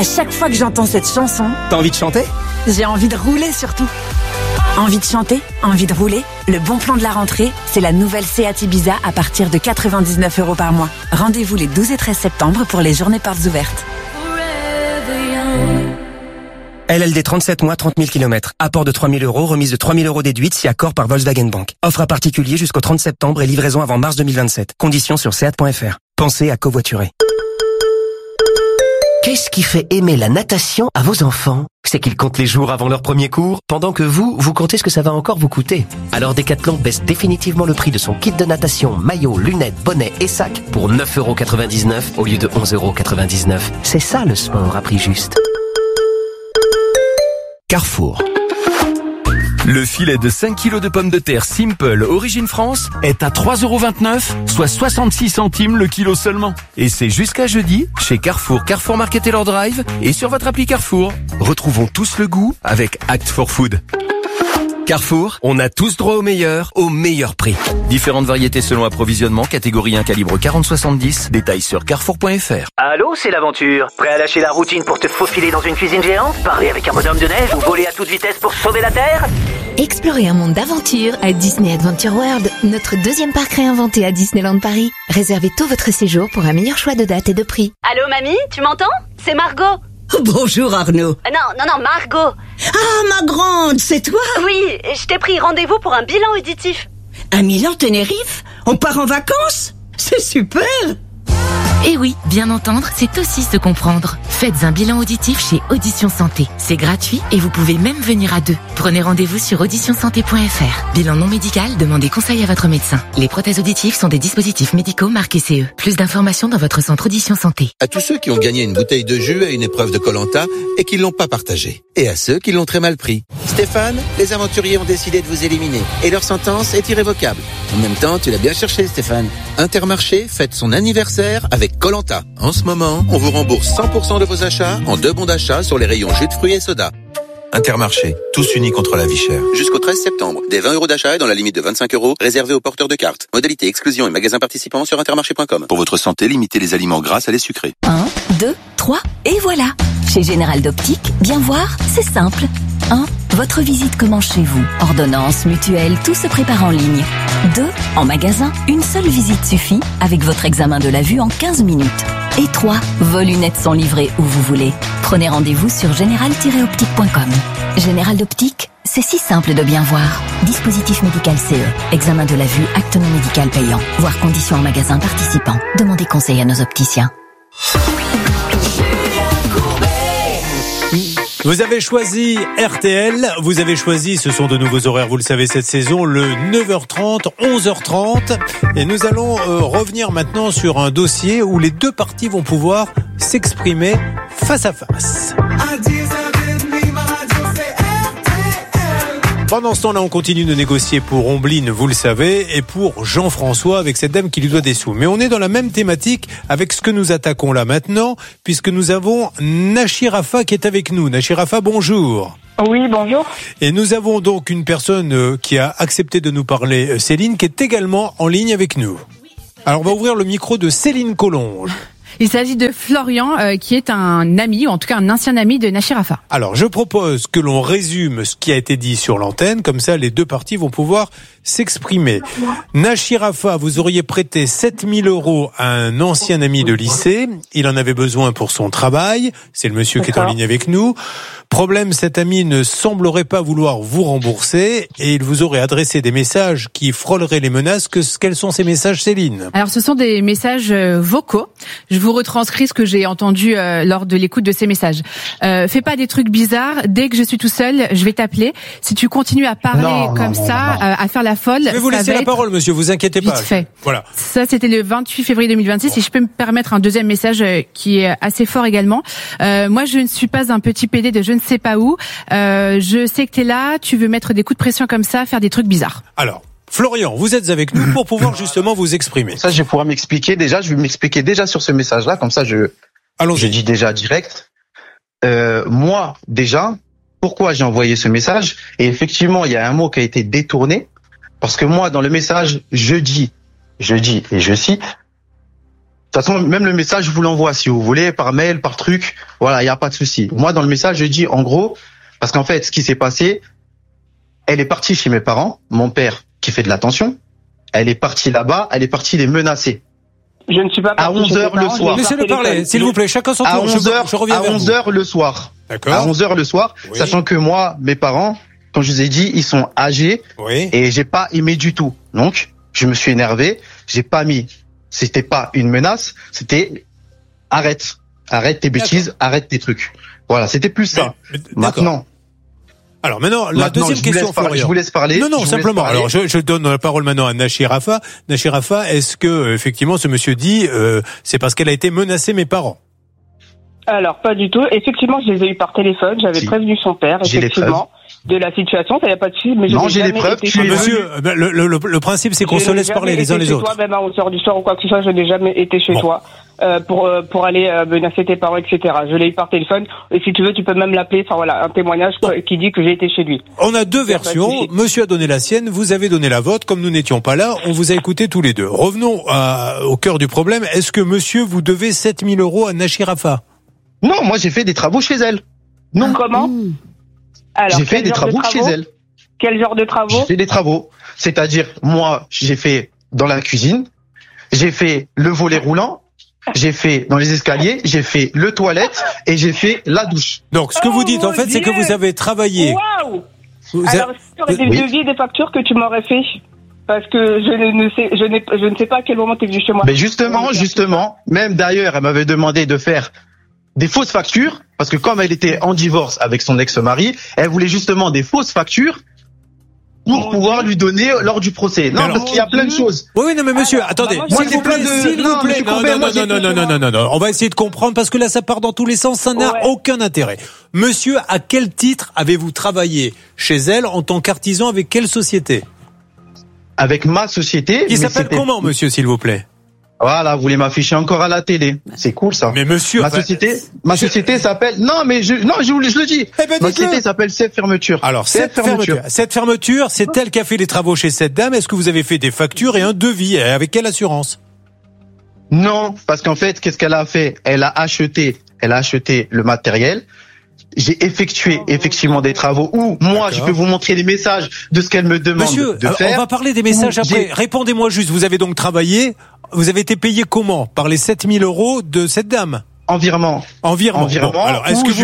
À chaque fois que j'entends cette chanson, T'as envie de chanter ? j'ai envie de rouler surtout. Envie de chanter, envie de rouler. Le bon plan de la rentrée, c'est la nouvelle Seat Ibiza à partir de 99 € par mois. Rendez-vous les 12 et 13 septembre pour les journées portes ouvertes. LLD 37 mois, 30 000 km. Apport de 3 000 €, remise de 3 000 € déduite si accord par Volkswagen Bank. Offre à particulier jusqu'au 30 septembre et livraison avant mars 2027. Conditions sur seat.fr. Pensez à covoiturer. Qu'est-ce qui fait aimer la natation à vos enfants ? C'est qu'ils comptent les jours avant leur premier cours, pendant que vous comptez ce que ça va encore vous coûter. Alors Decathlon baisse définitivement le prix de son kit de natation, maillot, lunettes, bonnet et sac pour 9,99 € au lieu de 11,99 €. C'est ça le sport à prix juste. Carrefour. Le filet de 5 kg de pommes de terre Simple Origine France est à 3,29 €, soit 66 centimes le kilo seulement. Et c'est jusqu'à jeudi chez Carrefour, Carrefour Market et leur Drive et sur votre appli Carrefour. Retrouvons tous le goût avec Act for Food. Carrefour, on a tous droit au meilleur prix. Différentes variétés selon approvisionnement, catégorie 1 calibre 40-70, détails sur carrefour.fr. Allô, c'est l'aventure. Prêt à lâcher la routine pour te faufiler dans une cuisine géante, parler avec un bonhomme de neige ou voler à toute vitesse pour sauver la Terre ? Explorez un monde d'aventure à Disney Adventure World, notre deuxième parc réinventé à Disneyland Paris. Réservez tôt votre séjour pour un meilleur choix de date et de prix. Allô, mamie, tu m'entends ? C'est Margot. Bonjour Arnaud. Non, Margot. Ah, ma grande, c'est toi? Oui, je t'ai pris rendez-vous pour un bilan auditif. À Milan-Tenerife? On part en vacances? C'est super! Et oui, bien entendre, c'est aussi se comprendre. Faites un bilan auditif chez Audition Santé. C'est gratuit et vous pouvez même venir à deux. Prenez rendez-vous sur auditionsanté.fr. Bilan non médical, demandez conseil à votre médecin. Les prothèses auditives sont des dispositifs médicaux marqués CE. Plus d'informations dans votre centre Audition Santé. À tous ceux qui ont gagné une bouteille de jus à une épreuve de Koh-Lanta et qui l'ont pas partagée. Et à ceux qui l'ont très mal pris. Stéphane, les aventuriers ont décidé de vous éliminer. Et leur sentence est irrévocable. En même temps, tu l'as bien cherché, Stéphane. Intermarché fête son anniversaire avec Koh-Lanta. En ce moment, on vous rembourse 100% de vos achats en 2 bons d'achat sur les rayons jus de fruits et soda. Intermarché, tous unis contre la vie chère. Jusqu'au 13 septembre, des 20 € d'achat et dans la limite de 25 € réservés aux porteurs de cartes. Modalité exclusion et magasins participants sur intermarché.com. Pour votre santé, limitez les aliments gras à les sucrés. 1, 2, 3, et voilà. Chez Général d'Optique, bien voir, c'est simple. 1. Votre visite commence chez vous. Ordonnance, mutuelle, tout se prépare en ligne. 2. En magasin, une seule visite suffit avec votre examen de la vue en 15 minutes. Et 3. Vos lunettes sont livrées où vous voulez. Prenez rendez-vous sur général-optique.com. Général d'Optique, c'est si simple de bien voir. Dispositif médical CE. Examen de la vue, acte non médical payant. Voir conditions en magasin participant. Demandez conseil à nos opticiens. Vous avez choisi RTL, vous avez choisi, ce sont de nouveaux horaires, vous le savez, cette saison, le 9h30, 11h30. Et nous allons revenir maintenant sur un dossier où les deux parties vont pouvoir s'exprimer face à face. Pendant ce temps-là, on continue de négocier pour Ombline, vous le savez, et pour Jean-François avec cette dame qui lui doit des sous. Mais on est dans la même thématique avec ce que nous attaquons là maintenant, puisque nous avons Nachirafa qui est avec nous. Nachirafa, bonjour. Oui, bonjour. Et nous avons donc une personne qui a accepté de nous parler, Céline, qui est également en ligne avec nous. Alors, on va ouvrir le micro de Céline Collonges. Il s'agit de Florian, qui est un ami, ou en tout cas un ancien ami de Nachirafa. Alors, je propose que l'on résume ce qui a été dit sur l'antenne, comme ça les deux parties vont pouvoir s'exprimer. Nachirafa, vous auriez prêté 7 000 € à un ancien ami de lycée. Il en avait besoin pour son travail. C'est le monsieur qui est en ligne avec nous. Problème, cet ami ne semblerait pas vouloir vous rembourser et il vous aurait adressé des messages qui frôleraient les menaces. Quels sont ces messages, Céline ? Alors, ce sont des messages vocaux. Je vous retranscris ce que j'ai entendu lors de l'écoute de ces messages. Fais pas des trucs bizarres. Dès que je suis tout seul, je vais t'appeler. Si tu continues à parler à faire la folle, je vais vous laisser la parole, monsieur. Vous inquiétez pas. Vite fait. Voilà. Ça, c'était le 28 février 2026. Bon. Et je peux me permettre un deuxième message qui est assez fort également. Moi, je ne suis pas un petit PD de je ne sais pas où. Je sais que t'es là. Tu veux mettre des coups de pression comme ça, faire des trucs bizarres. Alors. Florian, vous êtes avec nous pour pouvoir justement vous exprimer. Ça, je vais pouvoir m'expliquer déjà. Je vais m'expliquer déjà sur ce message-là. Comme ça, je dis déjà direct. Moi, déjà, pourquoi j'ai envoyé ce message ? Et effectivement, il y a un mot qui a été détourné. Parce que moi, dans le message, je dis, et je cite, toute façon, même le message, je vous l'envoie si vous voulez, par mail, par truc. Voilà, il n'y a pas de souci. Moi, dans le message, je dis, en gros, parce qu'en fait, ce qui s'est passé, elle est partie chez mes parents, mon père qui fait de l'attention. Elle est partie là-bas, elle est partie les menacer. Je ne suis pas à 11h le soir. Laissez-le parler, s'il vous plaît, chacun son tour. À 11h, je reviens à vers 11h vous. le soir. D'accord. À 11h le soir, oui. Sachant que moi, mes parents, comme je vous ai dit, ils sont âgés. Oui. Et j'ai pas aimé du tout. Donc, je me suis énervé, j'ai pas mis. C'était pas une menace, c'était arrête tes bêtises, arrête tes trucs. Voilà, c'était plus ça. Maintenant. Alors maintenant, la deuxième question, Florian. Je vous laisse parler. Non, simplement. Alors, je donne la parole maintenant à Nachi Rafa. Nachi Rafa, est-ce que effectivement ce monsieur dit c'est parce qu'elle a été menacée mes parents? Alors, pas du tout. Effectivement, je les ai eu par téléphone. J'avais prévenu son père, effectivement, de la situation. Ça n'y a pas de souci. Mais non, j'ai les preuves. Monsieur, le principe, c'est qu'on se laisse parler les uns les autres. Toi, même à 11h du soir ou quoi que ce soit, je n'ai jamais été chez toi pour aller menacer tes parents, etc. Je l'ai eu par téléphone. Et si tu veux, tu peux même l'appeler. Enfin voilà, un témoignage qui dit que j'ai été chez lui. On a deux versions. Monsieur a donné la sienne, vous avez donné la vôtre. Comme nous n'étions pas là, on vous a écouté tous les deux. Revenons au cœur du problème. Est-ce que monsieur, vous devez 7 000 € à Nachi Rafa? Non, moi j'ai fait des travaux chez elle. Non. Comment? Alors, j'ai fait des travaux chez elle. Quel genre de travaux? J'ai fait des travaux. C'est-à-dire, moi, j'ai fait dans la cuisine, j'ai fait le volet roulant, j'ai fait dans les escaliers, j'ai fait le toilette et j'ai fait la douche. Donc, ce que vous dites, en fait, c'est que vous avez travaillé. Waouh! Alors, est-ce qu'il y aurait des devis, des factures que tu m'aurais fait? Parce que je ne sais pas à quel moment tu es venu chez moi. Mais justement, même d'ailleurs, elle m'avait demandé de faire des fausses factures, parce que comme elle était en divorce avec son ex-mari, elle voulait justement des fausses factures pour pouvoir lui donner lors du procès. Non, parce qu'il y a plein de choses. Oui, non, mais monsieur, attendez. Moi, j'ai plein de... S'il vous plaît. Non. On va essayer de comprendre parce que là, ça part dans tous les sens. Ça n'a aucun intérêt. Monsieur, à quel titre avez-vous travaillé chez elle en tant qu'artisan avec quelle société? Avec ma société. Qui s'appelle comment, monsieur, s'il vous plaît? Voilà, vous voulez m'afficher encore à la télé. C'est cool, ça. Mais monsieur, ma société s'appelle, je le dis. Ma société s'appelle Cette Fermeture. Alors, Cette Fermeture, c'est elle qui a fait les travaux chez cette dame. Est-ce que vous avez fait des factures et un devis? Avec quelle assurance? Non, parce qu'en fait, qu'est-ce qu'elle a fait? Elle a acheté le matériel. J'ai effectué effectivement des travaux où moi je peux vous montrer les messages de ce qu'elle me demande de faire. On va parler des messages après. Répondez-moi juste, vous avez donc travaillé, vous avez été payé comment? Par les 7 000 € de cette dame? En virement. Bon, alors, est-ce que je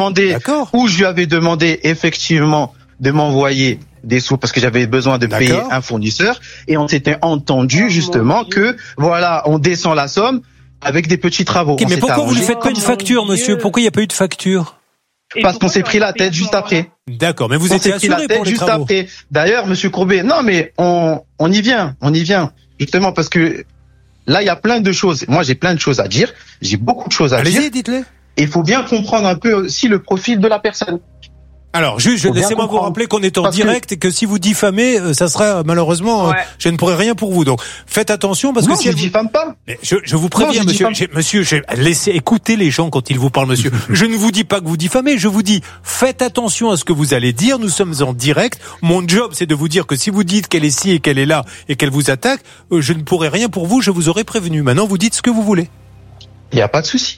lui avais demandé effectivement de m'envoyer des sous parce que j'avais besoin de payer un fournisseur et on s'était entendu justement que voilà, on descend la somme avec des petits travaux. Mais pourquoi vous ne faites pas une facture, monsieur? Pourquoi il n'y a pas eu de facture? Parce qu'on s'est pris la tête juste après. D'accord, mais vous étiez assuré pour les travaux. Après. D'ailleurs, monsieur Courbet, non mais on y vient. Justement parce que là, il y a plein de choses. Moi, j'ai plein de choses à dire. J'ai beaucoup de choses à dire. Allez-y, dites-les. Et il faut bien comprendre un peu aussi le profil de la personne. Alors, juste, laissez-moi vous rappeler qu'on est en direct et que si vous diffamez, ça sera malheureusement, je ne pourrai rien pour vous. Donc, faites attention parce que si je diffame pas. Mais je vous préviens, monsieur, laissez écouter les gens quand ils vous parlent, monsieur. Je ne vous dis pas que vous diffamez, je vous dis, faites attention à ce que vous allez dire. Nous sommes en direct. Mon job, c'est de vous dire que si vous dites qu'elle est ci et qu'elle est là et qu'elle vous attaque, je ne pourrai rien pour vous. Je vous aurai prévenu. Maintenant, vous dites ce que vous voulez. Il y a pas de souci.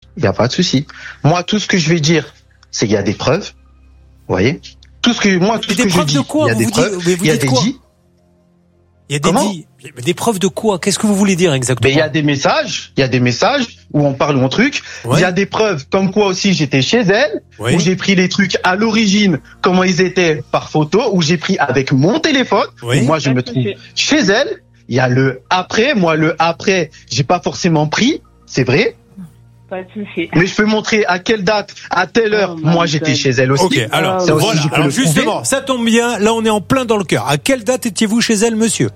Moi, tout ce que je vais dire, c'est qu'il y a des preuves. Vous voyez, tout ce que je dis, il y a des preuves, il y a des dits. Il y a des dits. Des preuves de quoi? Qu'est-ce que vous voulez dire exactement? Mais il y a des messages où on parle ou un truc. Il y a des preuves comme quoi aussi j'étais chez elle, où j'ai pris les trucs à l'origine, comment ils étaient par photo, où j'ai pris avec mon téléphone. Moi, je me trouve chez elle. Il y a le après. Moi, le après, j'ai pas forcément pris. C'est vrai. Pas de souci. Mais je peux montrer à quelle date, à telle heure, moi j'étais chez elle aussi. Ok, alors voilà. Alors justement, ça tombe bien. Là, on est en plein dans le cœur. À quelle date étiez-vous chez elle, monsieur?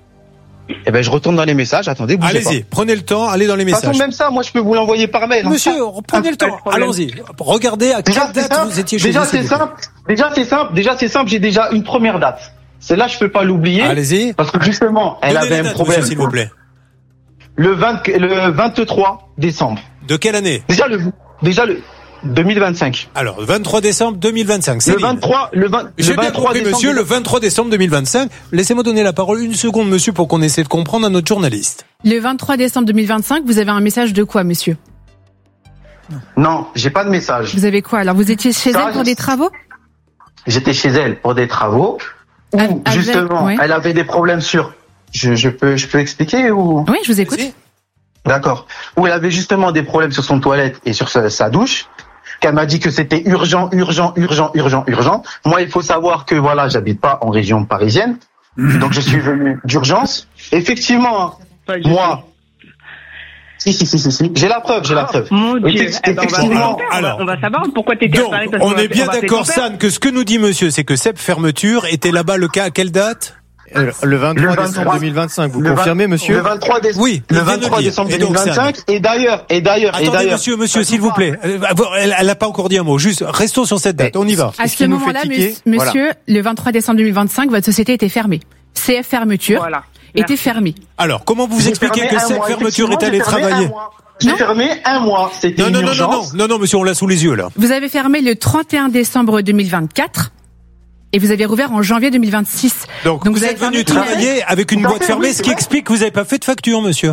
Eh ben, je retourne dans les messages. Attendez, bougez pas. Allez-y, prenez le temps. Allez dans les messages. De toute façon, même ça, moi, je peux vous l'envoyer par mail. Monsieur, prenez le temps. Allons-y. Regardez à quelle date vous étiez chez elle. Déjà, c'est simple. J'ai déjà une première date. Celle-là, je peux pas l'oublier. Allez-y. Parce que justement, elle avait un problème. S'il vous plaît. Le 23 décembre. De quelle année? Déjà le 2025. Alors, 23 décembre 2025. C'est le 23 décembre. Monsieur, le 23 décembre 2025. Laissez-moi donner la parole une seconde, monsieur, pour qu'on essaie de comprendre à notre journaliste. Le 23 décembre 2025, vous avez un message de quoi, monsieur? Non, j'ai pas de message. Vous avez quoi? Alors, vous étiez chez elle pour des travaux? J'étais chez elle pour des travaux où, justement, elle avait des problèmes sur... Je peux expliquer ou... Oui, je vous écoute. D'accord. Où elle avait justement des problèmes sur son toilette et sur sa douche. Qu'elle m'a dit que c'était urgent. Moi, il faut savoir que voilà, j'habite pas en région parisienne. Donc, je suis venu d'urgence. Effectivement, moi... Si. J'ai la preuve. Mon Dieu. Effectivement. On va savoir pourquoi t'étais à Paris. On est bien d'accord, San, que ce que nous dit monsieur, c'est que cette fermeture était là-bas le cas à quelle date? Le 23 décembre 2025, vous confirmez, monsieur? Le 23 décembre. Oui. Le 23 décembre 2025. Et d'ailleurs. Attendez, monsieur, s'il vous plaît. Elle n'a pas encore dit un mot. Juste, restons sur cette date. On y va. À ce moment-là, monsieur, le 23 décembre 2025, votre société était fermée. CF Fermeture était fermée. Alors, comment vous expliquez que cette fermeture est allée travailler? J'ai fermé un mois. C'était une urgence. Non, monsieur, on l'a sous les yeux, là. Vous avez fermé le 31 décembre 2024. Et vous avez rouvert en janvier 2026. Donc vous êtes venu travailler avec une boîte fermée, ce qui explique que vous n'avez pas fait de facture, monsieur.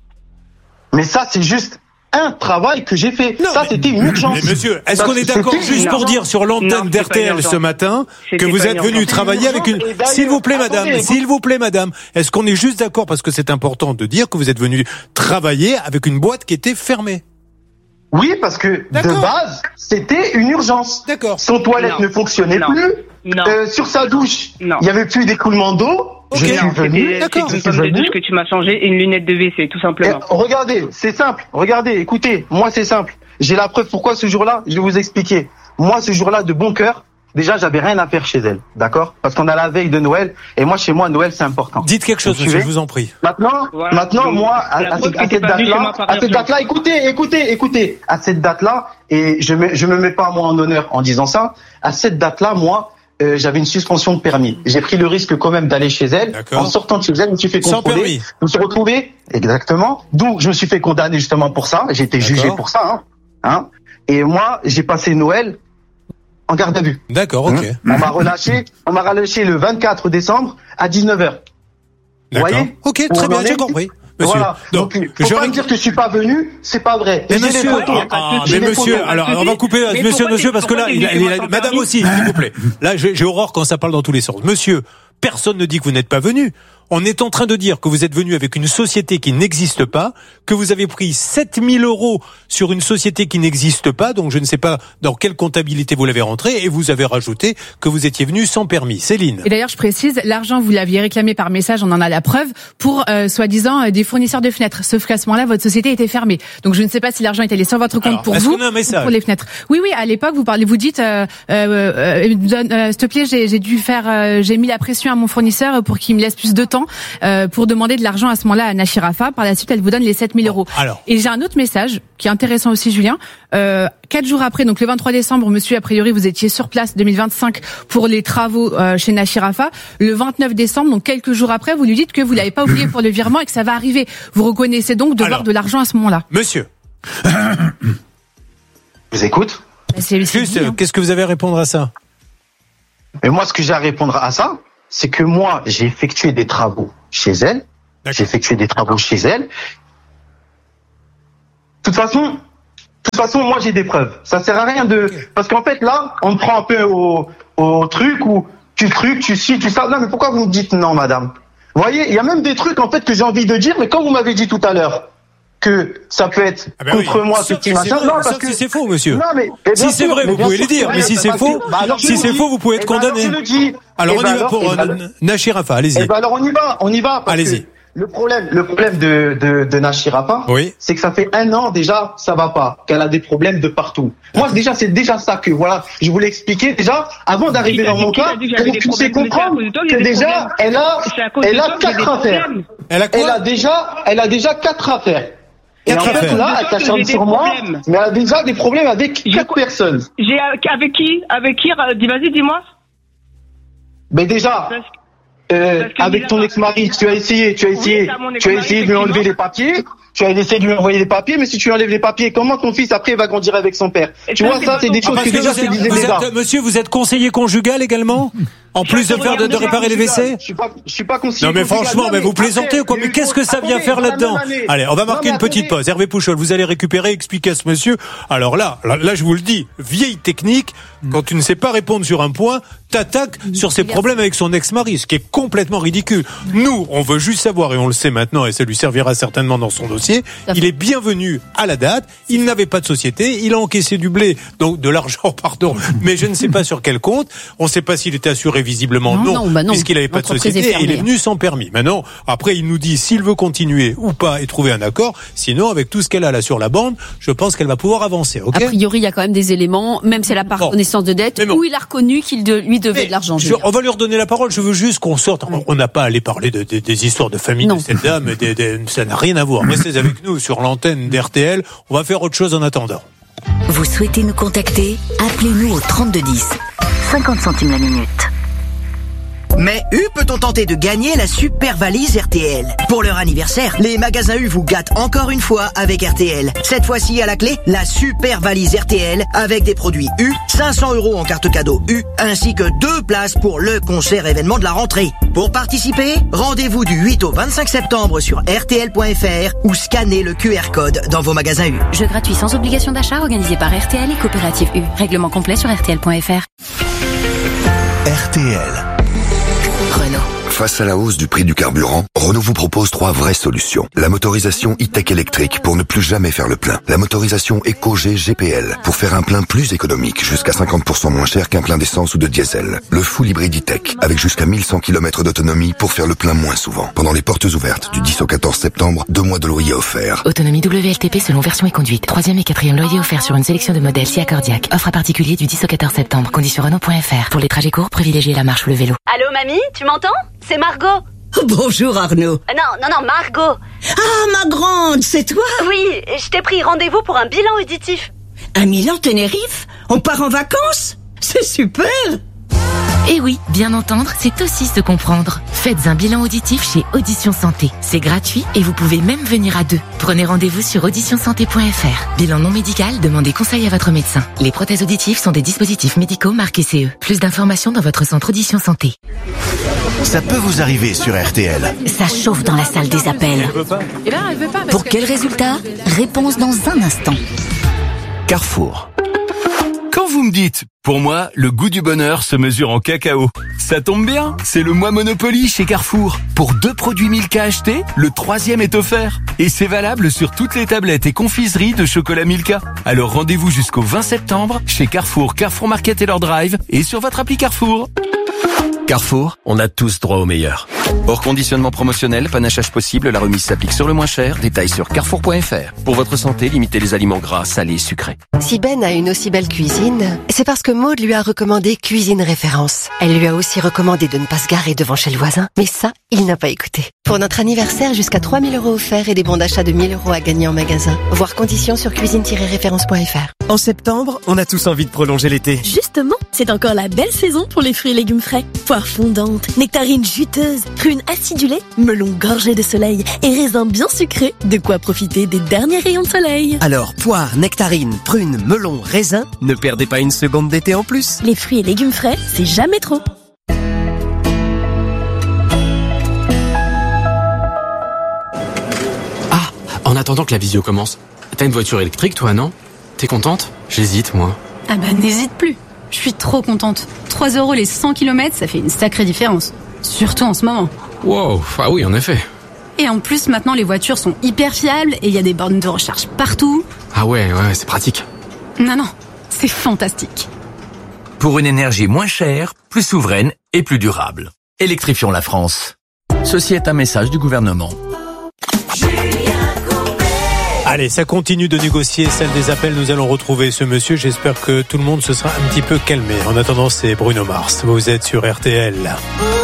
Mais ça, c'est juste un travail que j'ai fait. Non, ça, c'était une urgence. Mais monsieur, est-ce qu'on est d'accord juste pour dire sur l'antenne d'RTL ce matin que vous êtes venu travailler avec une... S'il vous plaît, madame, est-ce qu'on est juste d'accord, parce que c'est important de dire que vous êtes venu travailler avec une boîte qui était fermée? Oui, parce que de base, c'était une urgence. D'accord. Son toilette ne fonctionnait plus. Sur sa douche, il n'y avait plus d'écoulement d'eau. Okay. Je suis venu. D'accord. C'est une pomme de douche que tu m'as changé et une lunette de WC, tout simplement. Regardez, c'est simple. Regardez, écoutez, moi c'est simple. J'ai la preuve. Pourquoi ce jour-là? Je vais vous expliquer. Moi, ce jour-là, de bon cœur, déjà, j'avais rien à faire chez elle, d'accord? Parce qu'on a la veille de Noël, et moi, chez moi, Noël, c'est important. Dites quelque chose, monsieur, je vous en prie. Maintenant, moi, à cette date-là, écoutez, à cette date-là, et je me mets pas moi en honneur en disant ça, à cette date-là, moi, j'avais une suspension de permis. J'ai pris le risque quand même d'aller chez elle. En sortant de chez elle, je me suis fait contrôler. Je me suis retrouvé, exactement. Donc, je me suis fait condamner justement pour ça. J'ai été jugé pour ça, hein. Et moi, j'ai passé Noël en garde à vue. D'accord, ok. On m'a relâché le 24 décembre à 19h. Vous voyez? Ok, très bien, j'ai compris. Monsieur. Voilà. Donc, faut pas me dire que je suis pas venu, c'est pas vrai. Mais monsieur, alors on va couper monsieur, parce que là, madame aussi, s'il vous plaît. Là, j'ai horreur quand ça parle dans tous les sens. Monsieur, personne ne dit que vous n'êtes pas venu. On est en train de dire que vous êtes venu avec une société qui n'existe pas, que vous avez pris 7 000 € sur une société qui n'existe pas, donc je ne sais pas dans quelle comptabilité vous l'avez rentré, et vous avez rajouté que vous étiez venu sans permis. Céline. Et d'ailleurs, je précise, l'argent, vous l'aviez réclamé par message, on en a la preuve, pour soi-disant des fournisseurs de fenêtres. Sauf qu'à ce moment-là, votre société était fermée. Donc je ne sais pas si l'argent est allé sur votre compte pour vous, pour les fenêtres. Oui, à l'époque, vous dites, s'il te plaît, j'ai mis la pression à mon fournisseur pour qu'il me laisse plus de temps. Pour demander de l'argent à ce moment-là à Nachirafa. Par la suite, elle vous donne les 7 000 €. Et j'ai un autre message qui est intéressant aussi, Julien. 4 jours après, donc le 23 décembre, monsieur, a priori, vous étiez sur place 2025 pour les travaux chez Nachirafa. Le 29 décembre, donc quelques jours après, vous lui dites que vous l'avez pas oublié pour le virement et que ça va arriver. Vous reconnaissez donc devoir de l'argent à ce moment-là. Monsieur. Je vous écoute. Juste, qu'est-ce que vous avez à répondre à ça? Mais moi, ce que j'ai à répondre à ça, c'est que moi, j'ai effectué des travaux chez elle. De toute façon, moi, j'ai des preuves. Ça sert à rien parce qu'en fait, là, on me prend un peu au truc où tu ça. Non, mais pourquoi vous me dites non, madame? Vous voyez, il y a même des trucs, en fait, que j'ai envie de dire, mais quand vous m'avez dit tout à l'heure que ça peut être contre moi, ce petit machin. Non, parce que c'est faux, monsieur. Non, mais si c'est vrai, vous pouvez le dire, mais si c'est faux, vous pouvez être condamné. Alors on y va pour Nachirafa, allez-y. Alors on y va. Allez-y. Le problème de Nachirafa, c'est que ça fait 1 an déjà, ça va pas, qu'elle a des problèmes de partout. Moi déjà, c'est déjà ça que je voulais expliquer déjà avant d'arriver dans mon cas, pour que vous puissiez comprendre que déjà elle a 4 affaires. Elle a déjà 4 affaires. Et en fait, là, elle s'acharne sur moi, mais elle a déjà des problèmes avec 4 personnes. Avec qui? Vas-y, dis-moi. Mais déjà, avec ton ex-mari, tu as essayé de lui enlever les papiers. Tu as essayé de lui envoyer les papiers, mais si tu lui enlèves les papiers, comment ton fils après va grandir avec son père? Tu vois, ça, c'est des choses que déjà, c'est déjà. Monsieur, vous êtes conseiller conjugal également? En plus de faire de réparer les WC? Je suis pas conseiller. Non mais franchement, mais vous plaisantez quoi? Mais qu'est-ce que ça vient faire là-dedans? Allez, on va marquer une petite pause. Hervé Pouchol, vous allez récupérer, expliquer à ce monsieur. Alors là, je vous le dis, vieille technique, quand tu ne sais pas répondre sur un point, t'attaques sur ses problèmes avec son ex-mari, ce qui est complètement ridicule. Nous, on veut juste savoir, et on le sait maintenant, et ça lui servira certainement dans son dossier, il est bienvenu à la date, il n'avait pas de société, il a encaissé du blé, donc de l'argent, pardon, mais je ne sais pas sur quel compte, on ne sait pas s'il était assuré, visiblement non, puisqu'il n'avait pas de société, et il est venu sans permis. Maintenant, après, il nous dit s'il veut continuer ou pas et trouver un accord, sinon, avec tout ce qu'elle a là sur la bande, je pense qu'elle va pouvoir avancer, ok? A priori, il y a quand même des éléments, même si elle n'a pas reconnaissance de dette, où il a reconnu qu'il lui devait de l'argent. On va lui redonner la parole, je veux juste qu'on sorte, on n'a pas à aller parler des histoires de famille de cette dame, ça n'a rien à voir. Restez avec nous sur l'antenne d'RTL, on va faire autre chose en attendant. Vous souhaitez nous contacter? Appelez-nous au 3210. 50 centimes la minute. Mais U peut-on tenter de gagner la super valise RTL? Pour leur anniversaire, les magasins U vous gâtent encore une fois avec RTL. Cette fois-ci à la clé, la super valise RTL avec des produits U, 500 € en carte cadeau U, ainsi que 2 places pour le concert événement de la rentrée. Pour participer, rendez-vous du 8 au 25 septembre sur RTL.fr ou scannez le QR code dans vos magasins U. Jeu gratuit sans obligation d'achat organisé par RTL et Coopérative U. Règlement complet sur RTL.fr. RTL. Renault. Face à la hausse du prix du carburant, Renault vous propose 3 vraies solutions. La motorisation e-tech électrique pour ne plus jamais faire le plein. La motorisation EcoG GPL pour faire un plein plus économique, jusqu'à 50% moins cher qu'un plein d'essence ou de diesel. Le full hybride e-tech avec jusqu'à 1100 km d'autonomie pour faire le plein moins souvent. Pendant les portes ouvertes du 10 au 14 septembre, 2 mois de loyer offerts. Autonomie WLTP selon version et conduite. 3e et 4e loyer offert sur une sélection de modèles si accordiaque. Offre à particulier du 10 au 14 septembre. Conditions Renault.fr. Pour les trajets courts, privilégiez la marche ou le vélo. Allô mamie, tu m'entends? C'est Margot. Bonjour Arnaud. Non, Margot. Ah, ma grande, c'est toi? Oui, je t'ai pris rendez-vous pour un bilan auditif. À Milan, Tenerife? On part en vacances? C'est super! Et oui, bien entendre, c'est aussi se comprendre. Faites un bilan auditif chez Audition Santé. C'est gratuit et vous pouvez même venir à 2. Prenez rendez-vous sur auditionsanté.fr. Bilan non médical, demandez conseil à votre médecin. Les prothèses auditives sont des dispositifs médicaux marqués CE. Plus d'informations dans votre centre Audition Santé. Ça peut vous arriver sur RTL. Ça chauffe dans la salle des appels. Pour quel résultat? Réponse dans un instant. Carrefour. Quand vous me dites, pour moi, le goût du bonheur se mesure en cacao. Ça tombe bien, c'est le mois Monopoly chez Carrefour. Pour 2 produits Milka achetés, le 3e est offert. Et c'est valable sur toutes les tablettes et confiseries de chocolat Milka. Alors rendez-vous jusqu'au 20 septembre chez Carrefour, Carrefour Market et leur drive et sur votre appli Carrefour. Carrefour, on a tous droit au meilleur. Hors conditionnement promotionnel, panachage possible, la remise s'applique sur le moins cher. Détails sur carrefour.fr. Pour votre santé, limitez les aliments gras, salés, sucrés. Si Ben a une aussi belle cuisine, c'est parce que Maud lui a recommandé Cuisine Référence. Elle lui a aussi recommandé de ne pas se garer devant chez le voisin, mais ça, il n'a pas écouté. Pour notre anniversaire, jusqu'à 3 000 € offerts et des bons d'achat de 1 000 € à gagner en magasin. Voir conditions sur cuisine-référence.fr. En septembre, on a tous envie de prolonger l'été. Justement, c'est encore la belle saison pour les fruits et légumes frais. Poires fondantes, nectarines juteuses, prunes acidulées, melons gorgés de soleil et raisins bien sucrés. De quoi profiter des derniers rayons de soleil. Alors, poires, nectarines, prunes, melons, raisins, ne perdez pas une seconde d'été en plus. Les fruits et légumes frais, c'est jamais trop. Ah, en attendant que la visio commence, t'as une voiture électrique toi, non? T'es contente? J'hésite, moi. Ah bah n'hésite plus. Je suis trop contente. 3 € les 100 km, ça fait une sacrée différence. Surtout en ce moment. Wow, ah oui, en effet. Et en plus, maintenant, les voitures sont hyper fiables et il y a des bornes de recharge partout. Ah ouais, c'est pratique. Non, c'est fantastique. Pour une énergie moins chère, plus souveraine et plus durable. Électrifions la France. Ceci est un message du gouvernement. Allez, ça continue de négocier, celle des appels. Nous allons retrouver ce monsieur. J'espère que tout le monde se sera un petit peu calmé. En attendant, c'est Bruno Mars. Vous êtes sur RTL.